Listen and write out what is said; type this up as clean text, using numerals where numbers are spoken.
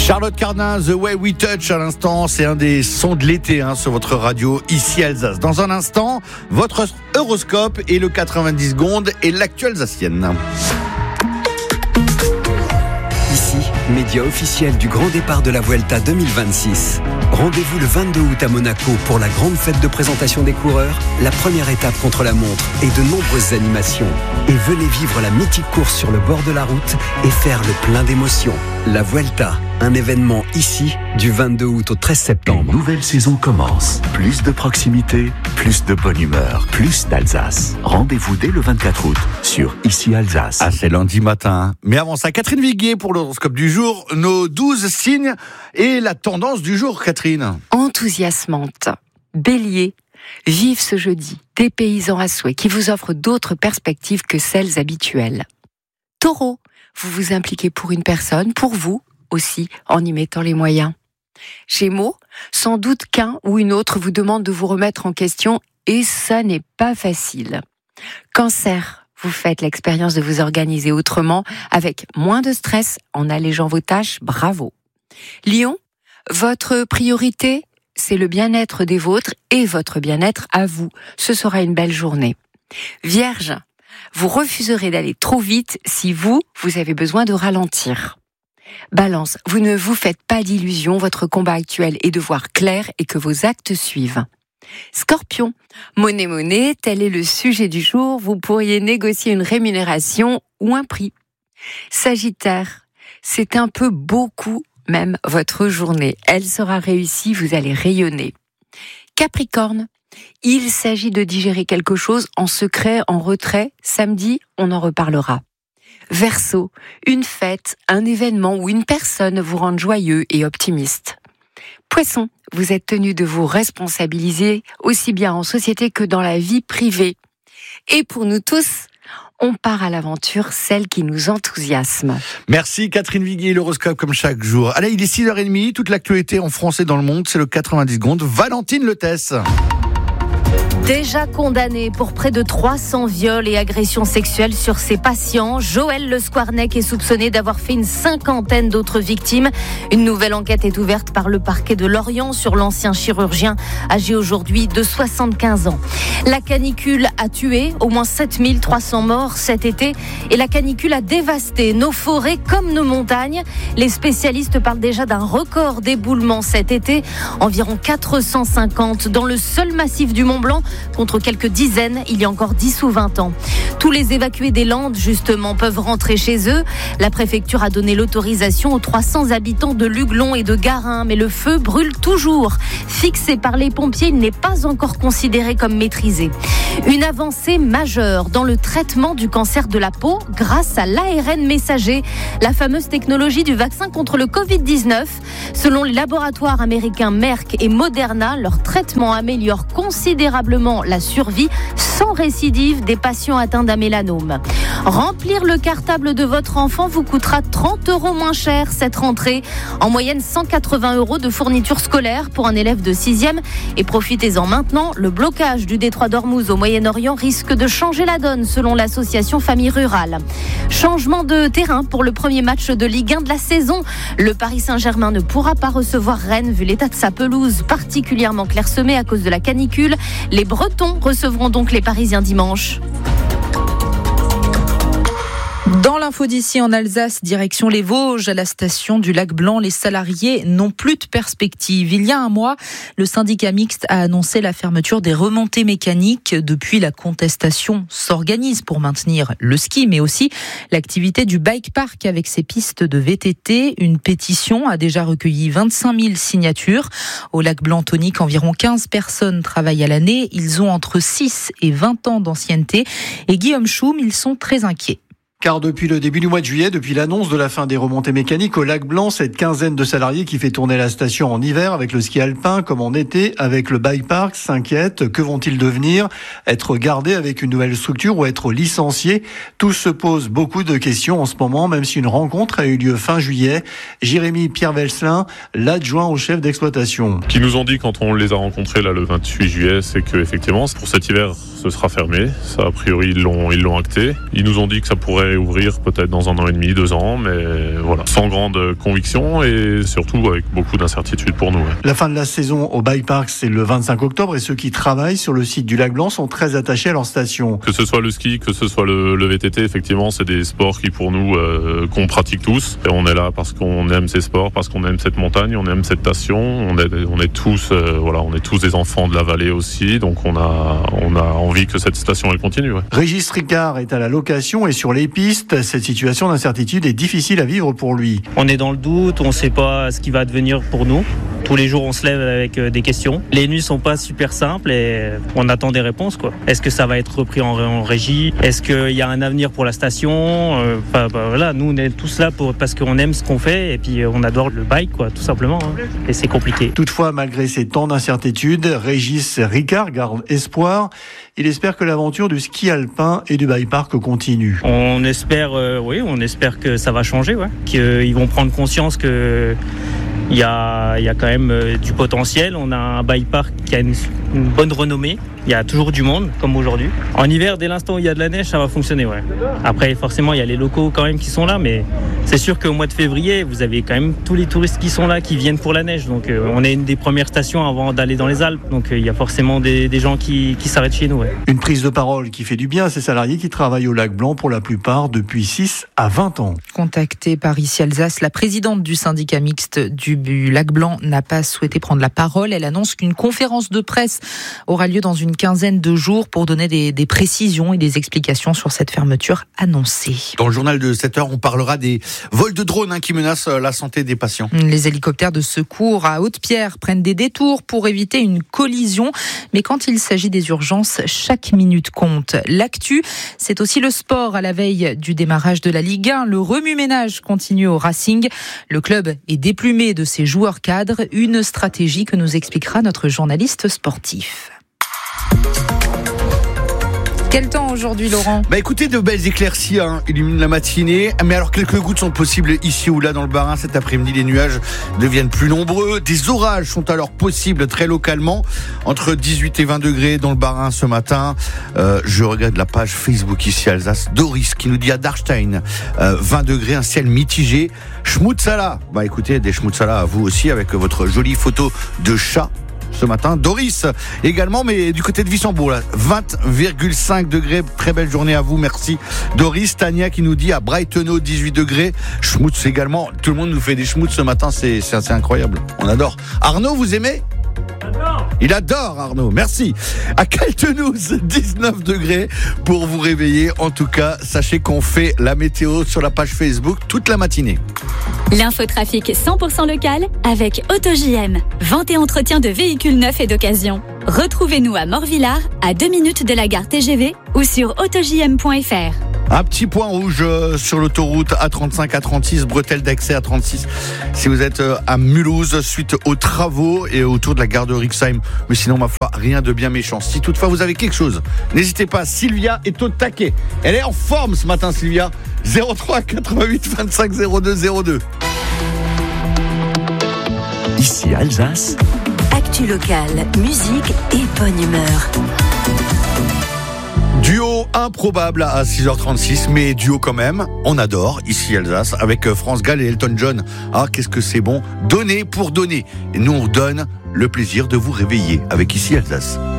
Charlotte Cardin, The Way We Touch à l'instant, c'est un des sons de l'été sur votre radio ici Alsace. Dans un instant, votre horoscope et le 90 secondes et l'actu alsacienne. Ici, média officiel du grand départ de la Vuelta 2026. Rendez-vous le 22 août à Monaco pour la grande fête de présentation des coureurs, la première étape contre la montre et de nombreuses animations. Et venez vivre la mythique course sur le bord de la route et faire le plein d'émotions. La Vuelta, un événement ici du 22 août au 13 septembre. Une nouvelle saison commence. Plus de proximité, plus de bonne humeur, plus d'Alsace. Rendez-vous dès le 24 août sur Ici Alsace. Ah, c'est lundi matin. Mais avant ça, Catherine Viguier pour l'horoscope du jour, nos 12 signes et la tendance du jour, Catherine. Enthousiasmante. Bélier, vive ce jeudi, dépaysant à souhait, qui vous offre d'autres perspectives que celles habituelles. Taureau, vous vous impliquez pour une personne, pour vous aussi, en y mettant les moyens. Gémeaux, sans doute qu'un ou une autre vous demande de vous remettre en question et ça n'est pas facile. Cancer, vous faites l'expérience de vous organiser autrement, avec moins de stress, en allégeant vos tâches, bravo. Lion, votre priorité, c'est le bien-être des vôtres et votre bien-être à vous. Ce sera une belle journée. Vierge, vous refuserez d'aller trop vite si vous avez besoin de ralentir. Balance, vous ne vous faites pas d'illusions, votre combat actuel est de voir clair et que vos actes suivent. Scorpion, monnaie, tel est le sujet du jour, vous pourriez négocier une rémunération ou un prix. Sagittaire, c'est un peu beaucoup même votre journée, elle sera réussie, vous allez rayonner. Capricorne, il s'agit de digérer quelque chose en secret, en retrait, samedi, on en reparlera. Verseau, une fête, un événement ou une personne vous rend joyeux et optimiste. Poisson, vous êtes tenu de vous responsabiliser aussi bien en société que dans la vie privée. Et pour nous tous, on part à l'aventure, celle qui nous enthousiasme. Merci Catherine Viguier, l'horoscope comme chaque jour. Allez, il est 6h30, toute l'actualité en français dans le monde, c'est le 90 secondes. Valentine Letesse. Déjà condamné pour près de 300 viols et agressions sexuelles sur ses patients, Joël Le Squarnec est soupçonné d'avoir fait une 50aine d'autres victimes. Une nouvelle enquête est ouverte par le parquet de Lorient sur l'ancien chirurgien âgé aujourd'hui de 75 ans. La canicule a tué au moins 7300 morts cet été et la canicule a dévasté nos forêts comme nos montagnes. Les spécialistes parlent déjà d'un record d'éboulement cet été, environ 450 dans le seul massif du Mont-Blanc, contre quelques dizaines il y a encore 10 ou 20 ans. Tous les évacués des Landes, justement, peuvent rentrer chez eux. La préfecture a donné l'autorisation aux 300 habitants de Luglon et de Garin, mais le feu brûle toujours. Fixé par les pompiers, il n'est pas encore considéré comme maîtrisé. Une avancée majeure dans le traitement du cancer de la peau grâce à l'ARN messager, la fameuse technologie du vaccin contre le Covid-19. Selon les laboratoires américains Merck et Moderna, leur traitement améliore considérablement la survie sans récidive des patients atteints d'un mélanome. Remplir le cartable de votre enfant vous coûtera 30 € moins cher cette rentrée. En moyenne 180 € de fournitures scolaires pour un élève de 6e. Et profitez-en maintenant, le blocage du détroit d'Ormuz au Moyen-Orient risque de changer la donne selon l'association Famille Rurale. Changement de terrain pour le premier match de Ligue 1 de la saison. Le Paris Saint-Germain ne pourra pas recevoir Rennes vu l'état de sa pelouse particulièrement clairsemée à cause de la canicule. Les Bretons recevront donc les Parisiens dimanche. Dans l'info d'ici en Alsace, direction les Vosges, à la station du Lac Blanc, les salariés n'ont plus de perspective. Il y a un mois, le syndicat mixte a annoncé la fermeture des remontées mécaniques. Depuis, la contestation s'organise pour maintenir le ski, mais aussi l'activité du bike park avec ses pistes de VTT. Une pétition a déjà recueilli 25 000 signatures. Au Lac Blanc tonique, environ 15 personnes travaillent à l'année. Ils ont entre 6 et 20 ans d'ancienneté. Et Guillaume Choum, ils sont très inquiets. Car depuis le début du mois de juillet, depuis l'annonce de la fin des remontées mécaniques au Lac Blanc, cette quinzaine de salariés qui fait tourner la station en hiver avec le ski alpin comme en été avec le bike park s'inquiètent. Que vont-ils devenir? Être gardés avec une nouvelle structure ou être licenciés? Tous se posent beaucoup de questions en ce moment, même si une rencontre a eu lieu fin juillet. Jérémy Pierre Velslin, l'adjoint au chef d'exploitation. Ce qu'ils nous ont dit quand on les a rencontrés là, le 28 juillet, c'est que effectivement pour cet hiver, ce sera fermé. Ça, a priori, ils l'ont acté. Ils nous ont dit que ça pourrait réouvrir peut-être dans 1 an et demi, 2 ans, mais voilà, sans grande conviction et surtout avec beaucoup d'incertitudes pour nous. La fin de la saison au Bike Park, c'est le 25 octobre et ceux qui travaillent sur le site du Lac Blanc sont très attachés à leur station. Que ce soit le ski, que ce soit le VTT, effectivement, c'est des sports qui pour nous, qu'on pratique tous. Et on est là parce qu'on aime ces sports, parce qu'on aime cette montagne, on aime cette station. On est tous, on est tous des enfants de la vallée aussi, donc on a envie que cette station elle continue. Ouais. Régis Ricard est à la location et sur les pistes. Cette situation d'incertitude est difficile à vivre pour lui. On est dans le doute, on ne sait pas ce qui va advenir pour nous. Tous les jours, on se lève avec des questions. Les nuits sont pas super simples et on attend des réponses, quoi. Est-ce que ça va être repris en régie? Est-ce qu'il y a un avenir pour la station? Voilà, nous, on est tous là parce qu'on aime ce qu'on fait et puis on adore le bike, quoi, tout simplement. Hein. Et c'est compliqué. Toutefois, malgré ces temps d'incertitude, Régis Ricard garde espoir. Il espère que l'aventure du ski alpin et du bike park continue. On espère, on espère que ça va changer, ouais. Qu'ils vont prendre conscience que il y a quand même du potentiel. On a un bike park qui a une bonne renommée. Il y a toujours du monde, comme aujourd'hui. En hiver, dès l'instant où il y a de la neige, ça va fonctionner, ouais. Après, forcément, il y a les locaux quand même qui sont là, mais c'est sûr qu'au mois de février, vous avez quand même tous les touristes qui sont là, qui viennent pour la neige. Donc, on est une des premières stations avant d'aller dans les Alpes. Donc, il y a forcément des gens qui s'arrêtent chez nous, ouais. Une prise de parole qui fait du bien à ces salariés qui travaillent au Lac Blanc pour la plupart depuis 6 à 20 ans. Contactée par Ici Alsace, la présidente du syndicat mixte du Lac Blanc n'a pas souhaité prendre la parole. Elle annonce qu'une conférence de presse aura lieu dans une quinzaine de jours pour donner des précisions et des explications sur cette fermeture annoncée. Dans le journal de 7h, on parlera des vols de drones qui menacent la santé des patients. Les hélicoptères de secours à Haute-Pierre prennent des détours pour éviter une collision. Mais quand il s'agit des urgences, chaque minute compte. L'actu, c'est aussi le sport à la veille du démarrage de la Ligue 1. Le remue-ménage continue au Racing. Le club est déplumé de ses joueurs cadres. Une stratégie que nous expliquera notre journaliste sportif. Quel temps aujourd'hui, Laurent ? Écoutez, de belles éclaircies illuminent la matinée. Mais alors, quelques gouttes sont possibles ici ou là dans le Bas-Rhin. Cet après-midi, les nuages deviennent plus nombreux. Des orages sont alors possibles très localement. Entre 18 et 20 degrés dans le Bas-Rhin ce matin. Je regarde la page Facebook ici Alsace. Doris qui nous dit à Darstein, 20 degrés, un ciel mitigé. Schmutzala. Écoutez, des schmutzala à vous aussi avec votre jolie photo de chat. Ce matin, Doris également, mais du côté de Wissembourg, 20,5 degrés. Très belle journée à vous, merci Doris. Tania qui nous dit à Breitenau 18 degrés. Schmutz également, tout le monde nous fait des schmutz ce matin, c'est assez incroyable, on adore. Arnaud, vous aimez ? Il adore Arnaud, merci. À Caltenouz, 19 degrés pour vous réveiller. En tout cas, sachez qu'on fait la météo sur la page Facebook toute la matinée. L'infotrafic 100% local avec AutoJM. Vente et entretien de véhicules neufs et d'occasion. Retrouvez-nous à Morvillard, à 2 minutes de la gare TGV ou sur autojm.fr. Un petit point rouge sur l'autoroute A35, A36, bretelle d'accès A36. Si vous êtes à Mulhouse, suite aux travaux et autour de la gare de Rixheim. Mais sinon, ma foi, rien de bien méchant. Si toutefois vous avez quelque chose, n'hésitez pas. Sylvia est au taquet. Elle est en forme ce matin, Sylvia. 03 88 25 02 02. Ici Alsace. Actu locale, musique et bonne humeur. Duo improbable à 6h36, mais duo quand même, on adore, ici Alsace, avec France Gall et Elton John. Ah, qu'est-ce que c'est bon, donner pour donner. Et nous, on donne le plaisir de vous réveiller avec Ici Alsace.